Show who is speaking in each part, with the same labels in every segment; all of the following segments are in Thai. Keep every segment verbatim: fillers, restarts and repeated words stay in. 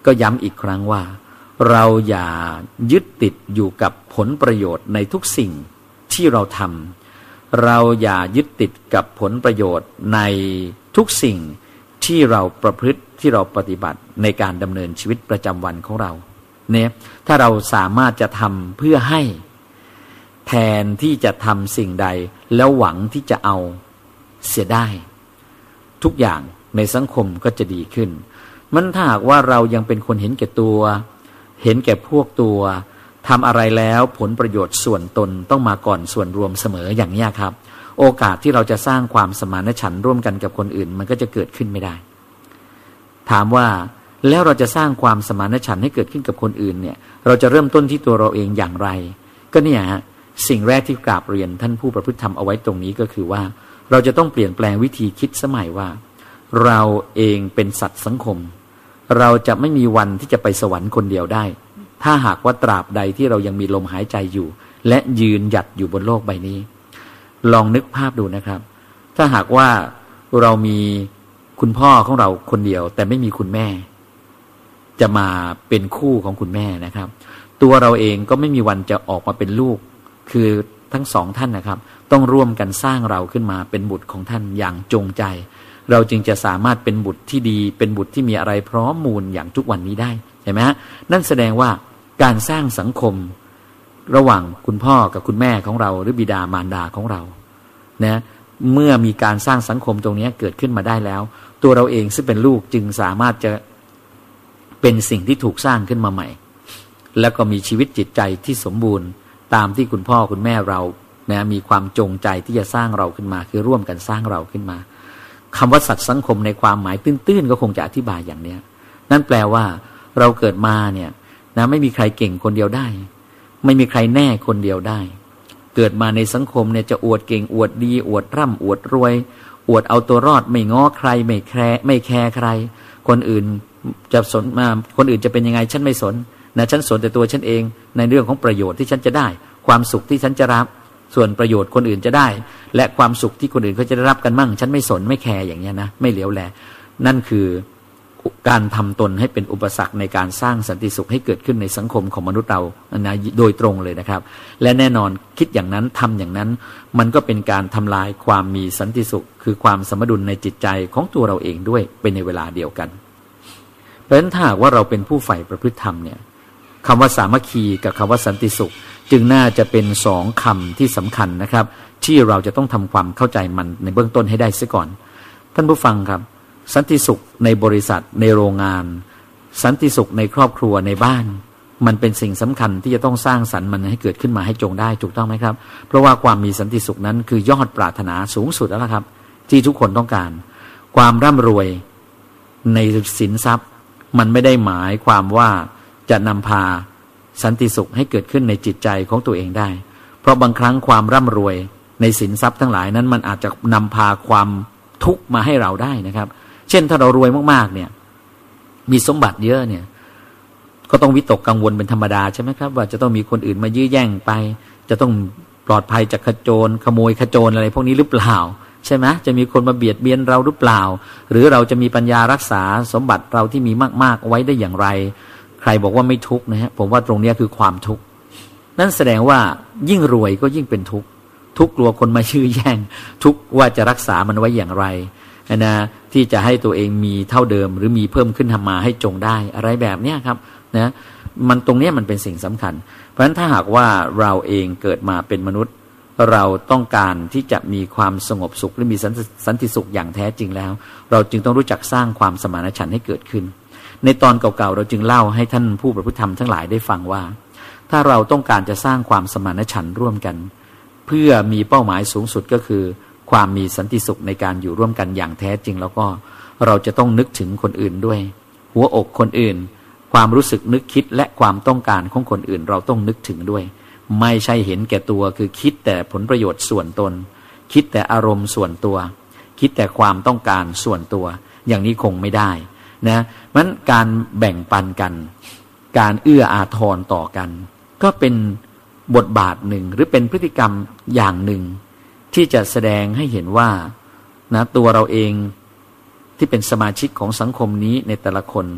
Speaker 1: ก็ย้ำอีกครั้งว่าเราอย่ายึดติดอยู่กับผลประโยชน์ในทุกสิ่งที่เราทำเราอย่ายึดติดกับผลประโยชน์ในทุกสิ่งที่เราประพฤติที่เราปฏิบัติในการดำเนินชีวิตประจำวันของเราเนี่ยถ้าเราสามารถจะทำเพื่อให้แทนที่จะทำสิ่งใดแล้วหวังที่จะเอาเสียได้ทุกอย่างในสังคมก็จะดีขึ้นมันถ้าหากว่าเรายังเป็นคนเห็นแก่ตัวเห็นแก่พวกตัวทำอะไรแล้วผลประโยชน์ส่วนตนต้องมาก่อนส่วนรวมเสมออย่างนี้ครับโอกาสที่เราจะสร้างความสมานฉันท์ร่วมกันกับคนอื่นมันก็จะเกิดขึ้นไม่ได้ถามว่าแล้วเราจะสร้างความสมานฉันท์ให้เกิดขึ้นกับคนอื่นเนี่ยเราจะเริ่มต้นที่ตัวเราเองอย่างไรก็เนี่ยฮะสิ่งแรกที่กราบเรียนท่านผู้ประพฤติธรรมเอาไว้ตรงนี้ก็คือว่าเราจะต้องเปลี่ยนแปลงวิธีคิดสมัยว่าเราเองเป็นสัตว์สังคมเราจะไม่มีวันที่จะไปสวรรค์คนเดียวได้ถ้าหากว่าตราบใดที่เรายังมีลมหายใจอยู่และยืนหยัดอยู่บนโลกใบนี้ลองนึกภาพดูนะครับถ้าหากว่าเรามีคุณพ่อของเราคนเดียวแต่ไม่มีคุณแม่จะมาเป็นคู่ของคุณแม่นะครับตัวเราเองก็ไม่มีวันจะออกมาเป็นลูกคือทั้งสองท่านนะครับต้องร่วมกันสร้างเราขึ้นมาเป็นบุตรของท่านอย่างจงใจเราจึงจะสามารถเป็นบุตรที่ดีเป็นบุตรที่มีอะไรพร้อมมูลอย่างทุกวันนี้ได้เห็นไหมฮะนั่นแสดงว่าการสร้างสังคมระหว่างคุณพ่อกับคุณแม่ของเราหรือบิดามารดาของเรานะเมื่อมีการสร้างสังคมตรงนี้เกิดขึ้นมาได้แล้วตัวเราเองซึ่งเป็นลูกจึงสามารถจะเป็นสิ่งที่ถูกสร้างขึ้นมาใหม่แล้วก็มีชีวิตจิตใจที่สมบูรณ์ตามที่คุณพ่อคุณแม่เรานะมีความจงใจที่จะสร้างเราขึ้นมาคือร่วมกันสร้างเราขึ้นมาคำว่าสัตว์สังคมในความหมายตื้นๆก็คงจะอธิบายอย่างนี้นั่นแปลว่าเราเกิดมาเนี่ยนะไม่มีใครเก่งคนเดียวได้ไม่มีใครแน่คนเดียวได้เกิดมาในสังคมเนี่ยจะอวดเก่งอวดดีอวดร่ำอวดรวยอวดเอาตัวรอดไม่ง้อใครไม่แคร์ไม่แคร์ใครคนอื่นจะสนมาคนอื่นจะเป็นยังไงฉันไม่สนนะฉันสนแต่ตัวฉันเองในเรื่องของประโยชน์ที่ฉันจะได้ความสุขที่ฉันจะรับส่วนประโยชน์คนอื่นจะได้และความสุขที่คนอื่นเขาจะได้รับกันมั่งฉันไม่สนไม่แคร์อย่างเงี้ยนะไม่เหลียวแลนั่นคือการทำตนให้เป็นอุปสรรคในการสร้างสันติสุขให้เกิดขึ้นในสังคมของมนุษย์เรานะโดยตรงเลยนะครับและแน่นอนคิดอย่างนั้นทำอย่างนั้นมันก็เป็นการทำลายความมีสันติสุขคือความสมดุลในจิตใจของตัวเราเองด้วยเป็นในเวลาเดียวกันเพราะฉะนั้นถ้าหากว่าเราเป็นผู้ใฝ่ประพฤติธรรมเนี่ยคำว่าสามัคคีกับคำว่าสันติสุขจึงน่าจะเป็นสองคำที่สำคัญนะครับที่เราจะต้องทำความเข้าใจมันในเบื้องต้นให้ได้เสียก่อนท่านผู้ฟังครับสันติสุขในบริษัทในโรงงานสันติสุขในครอบครัวในบ้านมันเป็นสิ่งสำคัญที่จะต้องสร้างสรรค์มันให้เกิดขึ้นมาให้จงได้ถูกต้องไหมครับเพราะว่าความมีสันติสุขนั้นคือยอดปรารถนาสูงสุดแล้วครับที่ทุกคนต้องการความร่ำรวยในสินทรัพย์มันไม่ได้หมายความว่าจะนำพาสันติสุขให้เกิดขึ้นในจิตใจของตัวเองได้เพราะบางครั้งความร่ำรวยในสินทรัพย์ทั้งหลายนั้นมันอาจจะนำพาความทุกข์มาให้เราได้นะครับเช่นถ้าเรารวยมากๆเนี่ยมีสมบัติเยอะเนี่ยก็ต้องวิตกกังวลเป็นธรรมดาใช่ไหมครับว่าจะต้องมีคนอื่นมายื้อแย่งไปจะต้องปลอดภัยจากขโจรขโมยขโจรอะไรพวกนี้หรือเปล่าใช่ไหมจะมีคนมาเบียดเบียนเราหรือเปล่าหรือเราจะมีปัญญารักษาสมบัติเราที่มีมากๆไว้ได้อย่างไรใครบอกว่าไม่ทุกข์นะฮะผมว่าตรงนี้คือความทุกข์นั่นแสดงว่ายิ่งรวยก็ยิ่งเป็นทุกข์ทุกข์กลัวคนมายื้อแย่งทุกข์ว่าจะรักษามันไว้อย่างไรนะที่จะให้ตัวเองมีเท่าเดิมหรือมีเพิ่มขึ้นทำมาให้จงได้อะไรแบบนี้ครับนะมันตรงนี้มันเป็นสิ่งสำคัญเพราะฉะนั้นถ้าหากว่าเราเองเกิดมาเป็นมนุษย์เราต้องการที่จะมีความสงบสุขหรือมีสันติสุขอย่างแท้จริงแล้วเราจึงต้องรู้จักสร้างความสมานฉันท์ให้เกิดขึ้นในตอนเก่าๆเราจึงเล่าให้ท่านผู้ประพฤติธรรมทั้งหลายได้ฟังว่าถ้าเราต้องการจะสร้างความสมานฉันท์ร่วมกันเพื่อมีเป้าหมายสูงสุดก็คือความมีสันติสุขในการอยู่ร่วมกันอย่างแท้จริงแล้วก็เราจะต้องนึกถึงคนอื่นด้วยหัวอกคนอื่นความรู้สึกนึกคิดและความต้องการของคนอื่นเราต้องนึกถึงด้วยไม่ใช่เห็นแก่ตัวคือคิดแต่ผลประโยชน์ส่วนตนคิดแต่อารมณ์ส่วนตัวคิดแต่ความต้องการส่วนตัวอย่างนี้คงไม่ได้นะมันการแบ่งปันกันการเอื้ออาทรต่อกันก็เป็นบทบาทหนึ่งหรือเป็นพฤติกรรมอย่างหนึ่งที่จะแสดงให้เห็นว่านะตัวเราเองที่เป็นสมาชิกของสังคมนี้ในแต่ละคน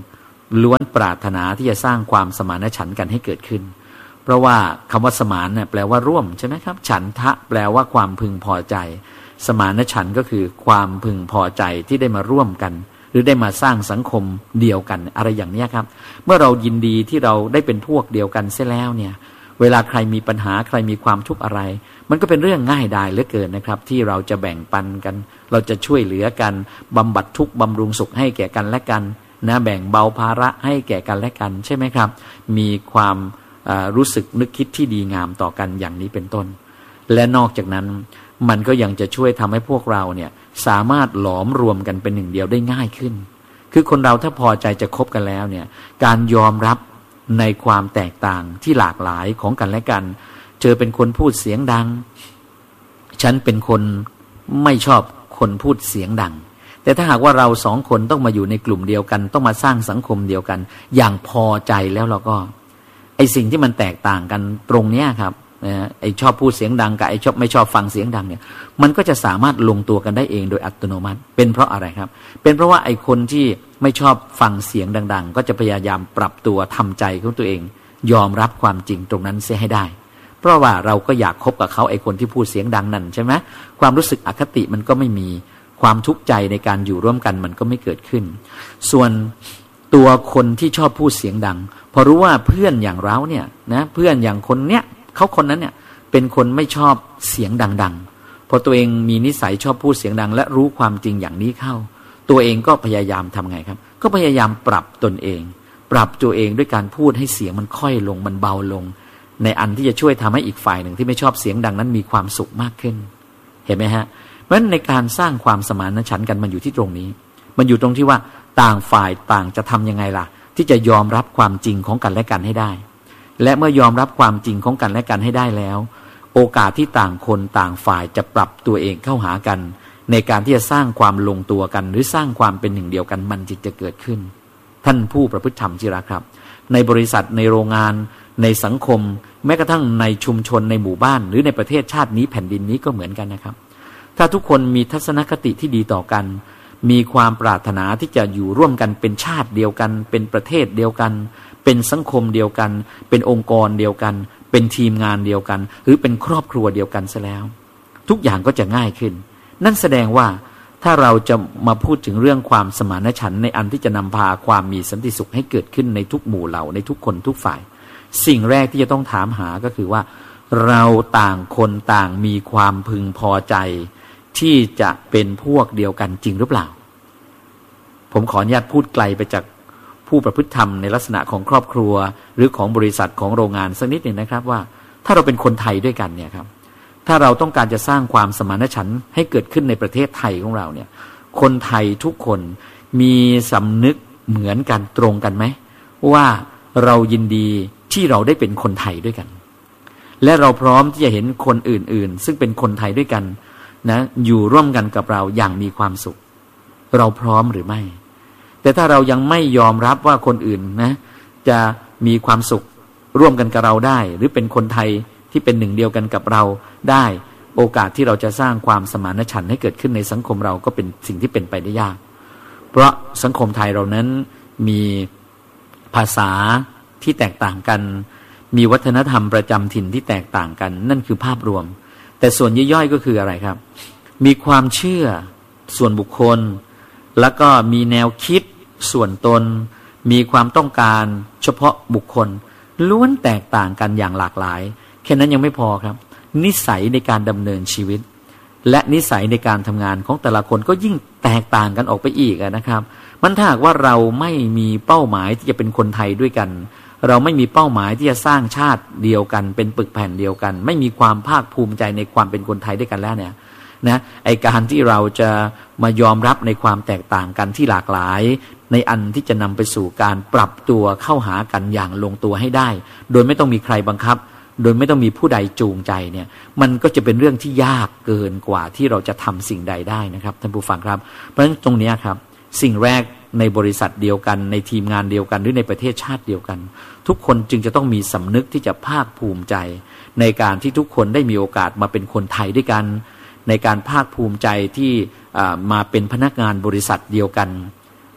Speaker 1: ล้วนปรารถนาที่จะสร้างความสมานฉันท์กันให้เกิดขึ้นเพราะว่าคำว่าสมานเนี่ยแปลว่าร่วมใช่ไหมครับฉันทะแปลว่าความพึงพอใจสมานฉันท์ก็คือความพึงพอใจที่ได้มาร่วมกันหรือได้มาสร้างสังคมเดียวกันอะไรอย่างนี้ครับเมื่อเรายินดีที่เราได้เป็นพวกเดียวกันเสียแล้วเนี่ยเวลาใครมีปัญหาใครมีความทุกข์อะไรมันก็เป็นเรื่องง่ายดายเหลือเกินนะครับที่เราจะแบ่งปันกันเราจะช่วยเหลือกันบำบัดทุกข์บำรุงสุขให้แก่กันและกันนะแบ่งเบาภาระให้แก่กันและกันใช่ไหมครับมีความรู้สึกนึกคิดที่ดีงามต่อกันอย่างนี้เป็นต้นและนอกจากนั้นมันก็ยังจะช่วยทำให้พวกเราเนี่ยสามารถหลอมรวมกันเป็นหนึ่งเดียวได้ง่ายขึ้นคือคนเราถ้าพอใจจะคบกันแล้วเนี่ยการยอมรับในความแตกต่างที่หลากหลายของกันและกันเจอเป็นคนพูดเสียงดังฉันเป็นคนไม่ชอบคนพูดเสียงดังแต่ถ้าหากว่าเราสองคนต้องมาอยู่ในกลุ่มเดียวกันต้องมาสร้างสังคมเดียวกันอย่างพอใจแล้วเราก็ไอสิ่งที่มันแตกต่างกันตรงเนี้ยครับนะไอชอบพูดเสียงดังกับไอชอบไม่ชอบฟังเสียงดังเนี่ยมันก็จะสามารถลงตัวกันได้เองโดยอัตโนมัติเป็นเพราะอะไรครับเป็นเพราะว่าไอคนที่ไม่ชอบฟังเสียงดังๆก็จะพยายามปรับตัวทำใจของตัวเองยอมรับความจริงตรงนั้นเสียให้ได้เพราะว่าเราก็อยากคบกับเขาไอคนที่พูดเสียงดังนั่นใช่ไหมความรู้สึกอคติมันก็ไม่มีความทุกข์ใจในการอยู่ร่วมกันมันก็ไม่เกิดขึ้นส่วนตัวคนที่ชอบพูดเสียงดังพอรู้ว่าเพื่อนอย่างเราเนี่ยนะเพื่อนอย่างคนเนี้ยเขาคนนั้นเนี่ยเป็นคนไม่ชอบเสียงดังๆพอตัวเองมีนิสัยชอบพูดเสียงดังและรู้ความจริงอย่างนี้เข้าตัวเองก็พยายามทำไงครับก็พยายามปรับตนเองปรับตัวเองด้วยการพูดให้เสียงมันค่อยลงมันเบาลงในอันที่จะช่วยทำให้อีกฝ่ายหนึ่งที่ไม่ชอบเสียงดังนั้นมีความสุขมากขึ้นเห็นไหมฮะเพราะฉะนั้นในการสร้างความสมานฉันท์กันมันอยู่ที่ตรงนี้มันอยู่ตรงที่ว่าต่างฝ่ายต่างจะทำยังไงล่ะที่จะยอมรับความจริงของกันและกันให้ได้และเมื่อยอมรับความจริงของกันและกันให้ได้แล้วโอกาสที่ต่างคนต่างฝ่ายจะปรับตัวเองเข้าหากันในการที่จะสร้างความลงตัวกันหรือสร้างความเป็นหนึ่งเดียวกันมันจึงจะเกิดขึ้นท่านผู้ประพฤติธรรมที่รักครับในบริษัทในโรงงานในสังคมแม้กระทั่งในชุมชนในหมู่บ้านหรือในประเทศชาตินี้แผ่นดินนี้ก็เหมือนกันนะครับถ้าทุกคนมีทัศนคติที่ดีต่อกันมีความปรารถนาที่จะอยู่ร่วมกันเป็นชาติเดียวกันเป็นประเทศเดียวกันเป็นสังคมเดียวกันเป็นองค์กรเดียวกันเป็นทีมงานเดียวกันหรือเป็นครอบครัวเดียวกันซะแล้วทุกอย่างก็จะง่ายขึ้นนั่นแสดงว่าถ้าเราจะมาพูดถึงเรื่องความสมานฉันท์ในอันที่จะนำพาความมีสันติสุขให้เกิดขึ้นในทุกหมู่เหล่าในทุกคนทุกฝ่ายสิ่งแรกที่จะต้องถามหาก็คือว่าเราต่างคนต่างมีความพึงพอใจที่จะเป็นพวกเดียวกันจริงหรือเปล่าผมขออนุญาตพูดไกลไปจากผู้ประพฤติธรรมในลักษณะของครอบครัวหรือของบริษัทของโรงงานสักนิดหนึ่งนะครับว่าถ้าเราเป็นคนไทยด้วยกันเนี่ยครับถ้าเราต้องการจะสร้างความสมานฉันท์ให้เกิดขึ้นในประเทศไทยของเราเนี่ยคนไทยทุกคนมีสำนึกเหมือนกันตรงกันไหมว่าเรายินดีที่เราได้เป็นคนไทยด้วยกันและเราพร้อมที่จะเห็นคนอื่นๆซึ่งเป็นคนไทยด้วยกันนะอยู่ร่วมกันกับเราอย่างมีความสุขเราพร้อมหรือไม่แต่ถ้าเรายังไม่ยอมรับว่าคนอื่นนะจะมีความสุขร่วมกันกับเราได้หรือเป็นคนไทยที่เป็นหนึ่งเดียวกันกับเราได้โอกาสที่เราจะสร้างความสมานฉันท์ให้เกิดขึ้นในสังคมเราก็เป็นสิ่งที่เป็นไปได้ยากเพราะสังคมไทยเรานั้นมีภาษาที่แตกต่างกันมีวัฒนธรรมประจำถิ่นที่แตกต่างกันนั่นคือภาพรวมแต่ส่วนย่อยๆก็คืออะไรครับมีความเชื่อส่วนบุคคลแล้วก็มีแนวคิดส่วนตนมีความต้องการเฉพาะบุคคลล้วนแตกต่างกันอย่างหลากหลายแค่นั้นยังไม่พอครับนิสัยในการดำเนินชีวิตและนิสัยในการทำงานของแต่ละคนก็ยิ่งแตกต่างกันออกไปอีกนะครับมันถ้าหากว่าเราไม่มีเป้าหมายที่จะเป็นคนไทยด้วยกันเราไม่มีเป้าหมายที่จะสร้างชาติเดียวกันเป็นปึกแผ่นเดียวกันไม่มีความภาคภูมิใจในความเป็นคนไทยด้วยกันแล้วเนี่ยนะไอการที่เราจะมายอมรับในความแตกต่างกันที่หลากหลายในอันที่จะนำไปสู่การปรับตัวเข้าหากันอย่างลงตัวให้ได้โดยไม่ต้องมีใครบังคับโดยไม่ต้องมีผู้ใดจูงใจเนี่ยมันก็จะเป็นเรื่องที่ยากเกินกว่าที่เราจะทำสิ่งใดได้นะครับท่านผู้ฟังครับเพราะฉะนั้นตรงนี้ครับสิ่งแรกในบริษัทเดียวกันในทีมงานเดียวกันหรือในประเทศชาติเดียวกันทุกคนจึงจะต้องมีสำนึกที่จะภาคภูมิใจในการที่ทุกคนได้มีโอกาสมาเป็นคนไทยด้วยกันในการภาคภูมิใจที่มาเป็นพนักงานบริษัทเดียวกัน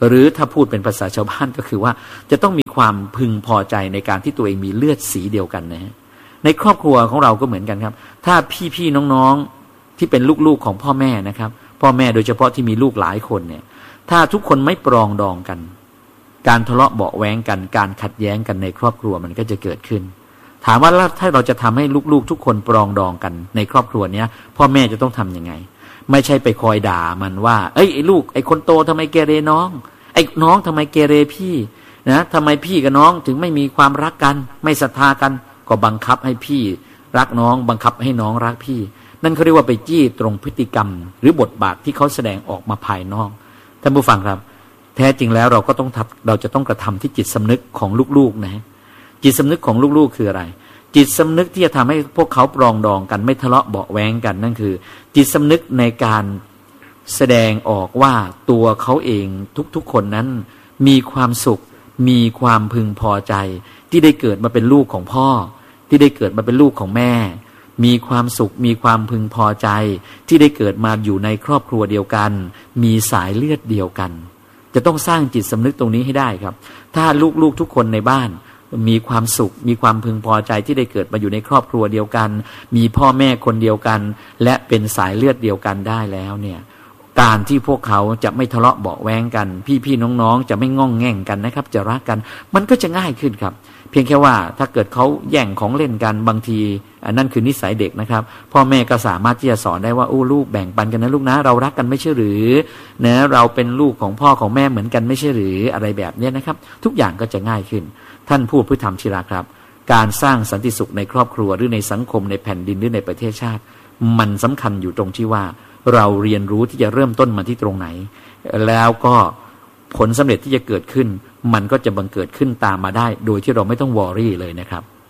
Speaker 1: หรือถ้าพูดเป็นภาษาชาวบ้านก็คือว่าจะต้องมีความพึงพอใจในการที่ตัวเองมีเลือดสีเดียวกันนะฮะในครอบครัวของเราก็เหมือนกันครับถ้าพี่ๆน้องๆที่เป็นลูกๆของพ่อแม่นะครับพ่อแม่โดยเฉพาะที่มีลูกหลายคนเนี่ยถ้าทุกคนไม่ปรองดองกันการทะเลาะเบาะแว้งกันการขัดแย้งกันในครอบครัวมันก็จะเกิดขึ้นถามว่าถ้าเราจะทำให้ลูกๆทุกคนปรองดองกันในครอบครัวเนี้ยพ่อแม่จะต้องทำยังไงไม่ใช่ไปคอยด่ามันว่าเอ้ยไอ้ลูกไอ้คนโตทำไมเกเรน้องไอ้น้องทำไมเกเรพี่นะทำไมพี่กับน้องถึงไม่มีความรักกันไม่ศรัทธากันก็บังคับให้พี่รักน้องบังคับให้น้องรักพี่นั่นเขาเรียกว่าไปจี้ตรงพฤติกรรมหรือบทบาทที่เขาแสดงออกมาภายนอกท่านผู้ฟังครับแท้จริงแล้วเราก็ต้องทับเราจะต้องกระทำที่จิตสำนึกของลูกๆนะจิตสำนึกของลูกๆคืออะไรจิตสำนึกที่จะทำให้พวกเขาปรองดองกันไม่ทะเลาะเบาะแว้งกันนั่นคือจิตสำนึกในการแสดงออกว่าตัวเขาเองทุกๆคนนั้นมีความสุขมีความพึงพอใจที่ได้เกิดมาเป็นลูกของพ่อที่ได้เกิดมาเป็นลูกของแม่มีความสุขมีความพึงพอใจที่ได้เกิดมาอยู่ในครอบครัวเดียวกันมีสายเลือดเดียวกันจะต้องสร้างจิตสำนึกตรงนี้ให้ได้ครับถ้าลูกๆทุกคนในบ้านมีความสุขมีความพึงพอใจที่ได้เกิดมาอยู่ในครอบครัวเดียวกันมีพ่อแม่คนเดียวกันและเป็นสายเลือดเดียวกันได้แล้วเนี่ยการที่พวกเขาจะไม่ทะเลาะเบาะแว้งกันพี่ๆน้องๆจะไม่ง่องแง่งกันนะครับจะรักกันมันก็จะง่ายขึ้นครับเพียงแค่ว่าถ้าเกิดเขาแย่งของเล่นกันบางทีนั่นคือนิสัยเด็กนะครับพ่อแม่ก็สามารถที่จะสอนได้ว่าโอ้ลูกแบ่งปันกันนะลูกนะเรารักกันไม่ใช่หรือนะเราเป็นลูกของพ่อของแม่เหมือนกันไม่ใช่หรืออะไรแบบนี้นะครับทุกอย่างก็จะง่ายขึ้นท่านผู้ผู้ทำที่รักครับการสร้างสันติสุขในครอบครัวหรือในสังคมในแผ่นดินหรือในประเทศชาติมันสำคัญอยู่ตรงที่ว่าเราเรียนรู้ที่จะเริ่มต้นมาที่ตรงไหนแล้วก็ผลสำเร็จที่จะเกิดขึ้นมันก็จะบังเกิดขึ้นตามมาได้โดยที่เราไม่ต้องวอรี่เลยนะครับ